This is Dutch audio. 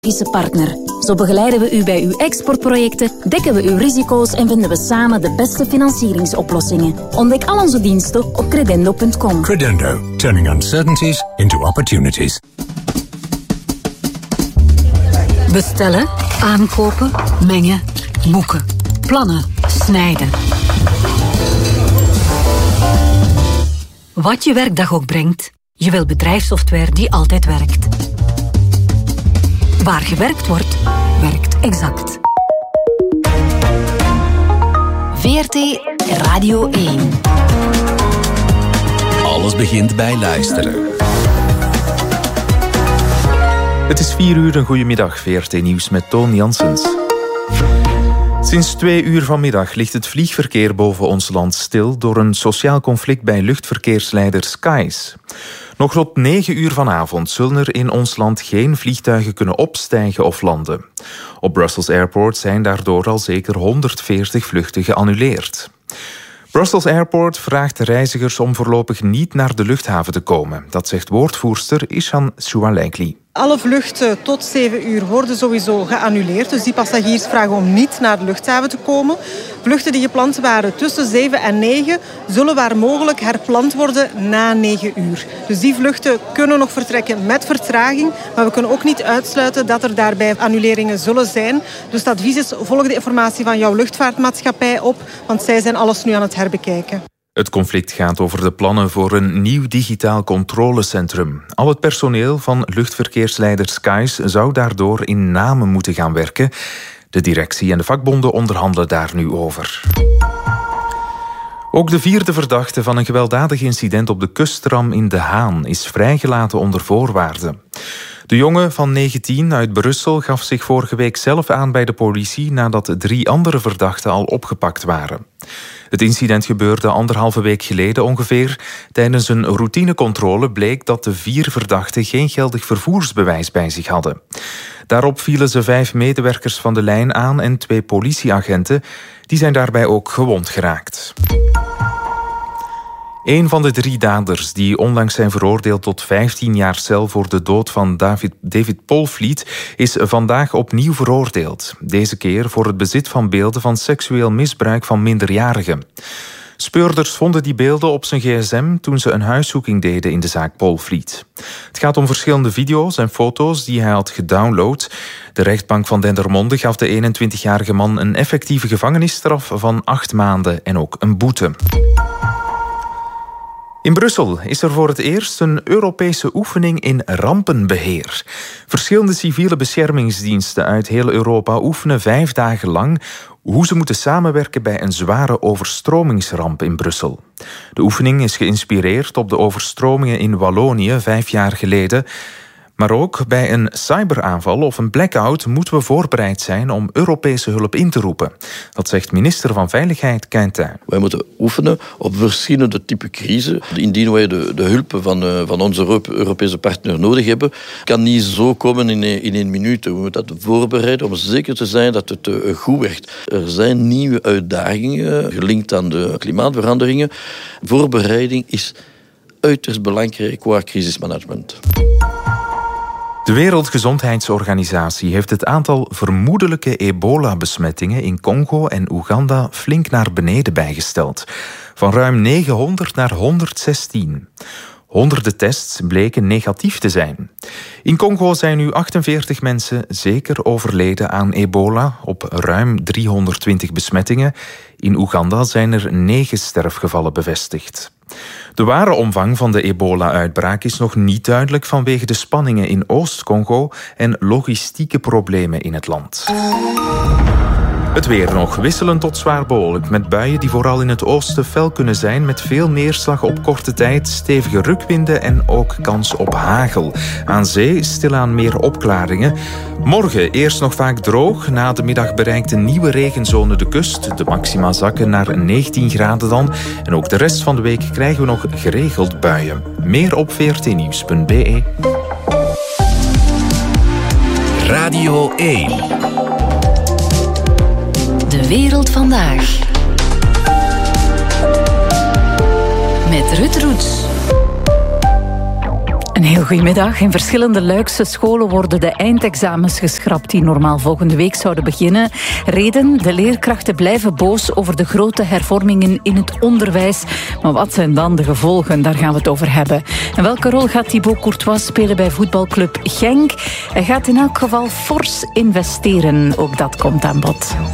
partner. Zo begeleiden we u bij uw exportprojecten, dekken we uw risico's en vinden we samen de beste financieringsoplossingen. Ontdek al onze diensten op credendo.com. Credendo, turning uncertainties into opportunities. Bestellen, aankopen, mengen, boeken, plannen, snijden. Wat je werkdag ook brengt, je wil bedrijfssoftware die altijd werkt. Waar gewerkt wordt, werkt Exact. VRT Radio 1. Alles begint bij luisteren. Het is 4 uur, een goedemiddag. VRT Nieuws met Toon Janssens. Sinds 2 uur vanmiddag ligt het vliegverkeer boven ons land stil door een sociaal conflict bij luchtverkeersleider Skies. Nog tot 9 uur vanavond zullen er in ons land geen vliegtuigen kunnen opstijgen of landen. Op Brussels Airport zijn daardoor al zeker 140 vluchten geannuleerd. Brussels Airport vraagt de reizigers om voorlopig niet naar de luchthaven te komen. Dat zegt woordvoerster Ishan Choualaikli. Alle vluchten tot 7 uur worden sowieso geannuleerd. Dus die passagiers vragen om niet naar de luchthaven te komen. Vluchten die gepland waren tussen 7 en 9 zullen waar mogelijk herpland worden na 9 uur. Dus die vluchten kunnen nog vertrekken met vertraging. Maar we kunnen ook niet uitsluiten dat er daarbij annuleringen zullen zijn. Dus het advies is, volg de informatie van jouw luchtvaartmaatschappij op. Want zij zijn alles nu aan het herbekijken. Het conflict gaat over de plannen voor een nieuw digitaal controlecentrum. Al het personeel van luchtverkeersleider Skies zou daardoor in Namen moeten gaan werken. De directie en de vakbonden onderhandelen daar nu over. Ook de 4e verdachte van een gewelddadig incident op de kustram in De Haan is vrijgelaten onder voorwaarden. De jongen van 19 uit Brussel gaf zich vorige week zelf aan bij de politie nadat 3 andere verdachten al opgepakt waren. Het incident gebeurde 1,5 week geleden ongeveer. Tijdens een routinecontrole bleek dat de 4 verdachten geen geldig vervoersbewijs bij zich hadden. Daarop vielen ze 5 medewerkers van de lijn aan en 2 politieagenten. Die zijn daarbij ook gewond geraakt. Een van de 3 daders die onlangs zijn veroordeeld tot 15 jaar cel voor de dood van David Polvliet is vandaag opnieuw veroordeeld. Deze keer voor het bezit van beelden van seksueel misbruik van minderjarigen. Speurders vonden die beelden op zijn gsm toen ze een huiszoeking deden in de zaak Polvliet. Het gaat om verschillende video's en foto's die hij had gedownload. De rechtbank van Dendermonde gaf de 21-jarige man een effectieve gevangenisstraf van 8 maanden en ook een boete. In Brussel is er voor het eerst een Europese oefening in rampenbeheer. Verschillende civiele beschermingsdiensten uit heel Europa oefenen 5 dagen lang hoe ze moeten samenwerken bij een zware overstromingsramp in Brussel. De oefening is geïnspireerd op de overstromingen in Wallonië 5 jaar geleden. Maar ook bij een cyberaanval of een blackout moeten we voorbereid zijn om Europese hulp in te roepen. Dat zegt minister van Veiligheid Quentin. Wij moeten oefenen op verschillende typen crisis. Indien wij de hulp van onze Europese partner nodig hebben, kan niet zo komen in 1 minuut. We moeten dat voorbereiden om zeker te zijn dat het goed werkt. Er zijn nieuwe uitdagingen gelinkt aan de klimaatveranderingen. Voorbereiding is uiterst belangrijk qua crisismanagement. De Wereldgezondheidsorganisatie heeft het aantal vermoedelijke ebola-besmettingen in Congo en Oeganda flink naar beneden bijgesteld. Van ruim 900 naar 116. Honderden tests bleken negatief te zijn. In Congo zijn nu 48 mensen zeker overleden aan ebola op ruim 320 besmettingen. In Oeganda zijn er 9 sterfgevallen bevestigd. De ware omvang van de ebola-uitbraak is nog niet duidelijk vanwege de spanningen in Oost-Congo en logistieke problemen in het land. Het weer nog wisselend tot zwaar bewolkt met buien die vooral in het oosten fel kunnen zijn met veel neerslag op korte tijd, stevige rukwinden en ook kans op hagel. Aan zee stilaan meer opklaringen. Morgen eerst nog vaak droog, na de middag bereikt een nieuwe regenzone de kust. De maxima zakken naar 19 graden dan en ook de rest van de week krijgen we nog geregeld buien. Meer op vrtnieuws.be. Radio 1. De wereld vandaag. Met Ruud Roets. Een heel goedemiddag. In verschillende Luikse scholen worden de eindexamens geschrapt die normaal volgende week zouden beginnen. Reden: de leerkrachten blijven boos over de grote hervormingen in het onderwijs. Maar wat zijn dan de gevolgen? Daar gaan we het over hebben. En welke rol gaat Thibaut Courtois spelen bij voetbalclub Genk? Hij gaat in elk geval fors investeren. Ook dat komt aan bod.